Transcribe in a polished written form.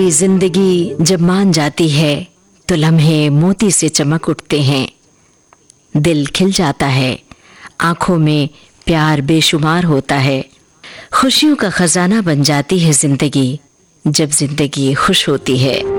कोई जिंदगी जब मान जाती है तो लम्हे मोती से चमक उठते हैं। दिल खिल जाता है, आंखों में प्यार बेशुमार होता है। खुशियों का खजाना बन जाती है जिंदगी, जब जिंदगी खुश होती है।